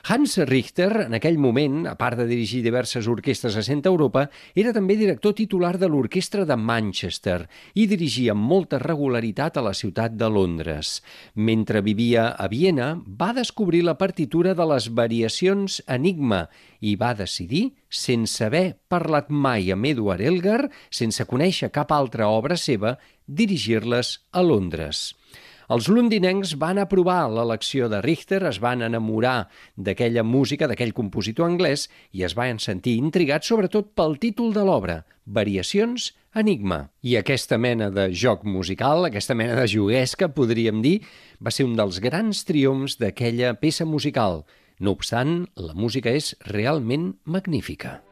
Hans Richter, en aquell moment, a part de dirigir diverses orquestres a Centre Europa, era també director titular de l'Orquestra de Manchester i dirigia amb molta regularitat a la ciutat de Londres. Mentre vivia a Viena, va descobrir la partitura de les Variacions Enigma i va decidir, sense haver parlat mai amb Edward Elgar, sense conèixer cap altra obra seva, dirigir-les a Londres. Els londinencs van aprovar l'elecció de Richter, es van enamorar d'aquella música, d'aquell compositor anglès, i es van sentir intrigats sobretot pel títol de l'obra, Variacions Enigma. I aquesta mena de joc musical, aquesta mena de juguesca, podríem dir, va ser un dels grans triomfs d'aquella peça musical. No obstant, la música és realment magnífica.